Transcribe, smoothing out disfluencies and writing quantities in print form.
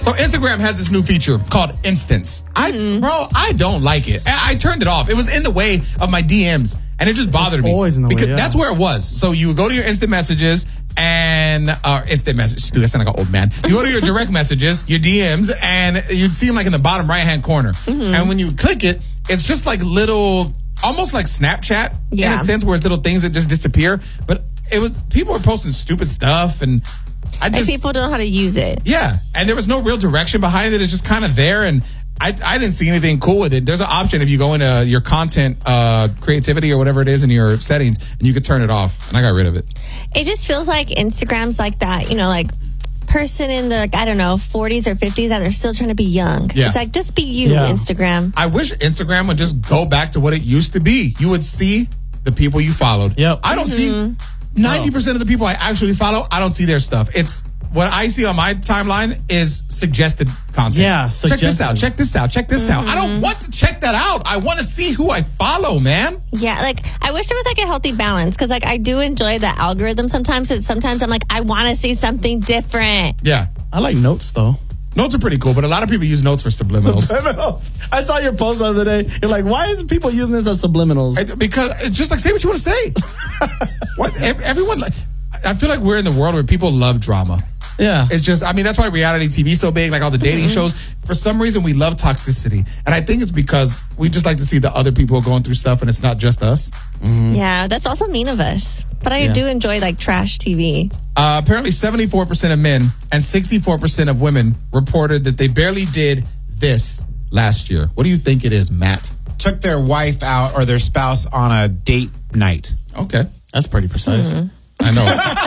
So Instagram has this new feature called Instants. I don't like it. I turned it off. It was in the way of my DMs, and it just bothered me. Always in the way, because yeah. that's where it was. So you would go to your instant messages and instant messages. Dude, I sound like an old man. You go to your direct messages, your DMs, and you'd see them like in the bottom right hand corner. And when you click it, it's just like little, almost like Snapchat in a sense, where it's little things that just disappear. But it was people were posting stupid stuff and. People don't know how to use it. Yeah, and there was no real direction behind it. It's just kind of there, and I didn't see anything cool with it. There's an option if you go into your content creativity or whatever it is in your settings, and you could turn it off, and I got rid of it. It just feels like Instagram's like that, like person in the, 40s or 50s that are still trying to be young. Yeah. It's like, just be you, Instagram. I wish Instagram would just go back to what it used to be. You would see the people you followed. Yep. I don't see 90% of the people I actually follow, I don't see their stuff. It's what I see on my timeline is suggested content. Yeah, check this out, check this out, check this out. I don't want to check that out. I want to see who I follow, man. Yeah, I wish there was a healthy balance because I do enjoy the algorithm sometimes. Sometimes I'm like, I want to see something different. Yeah. I like notes though. Notes are pretty cool, but a lot of people use notes for subliminals. I saw your post the other day. You're like, why is people using this as subliminals? Because it's just like, say what you want to say. What everyone, I feel like we're in the world where people love drama. Yeah. It's just, that's why reality TV is so big, like all the dating shows. For some reason, we love toxicity. And I think it's because we just like to see the other people going through stuff and it's not just us. Yeah, that's also mean of us. But I do enjoy trash TV. Apparently 74% of men and 64% of women reported that they barely did this last year. What do you think it is, Matt? Took their wife out or their spouse on a date night. Okay. That's pretty precise. I know.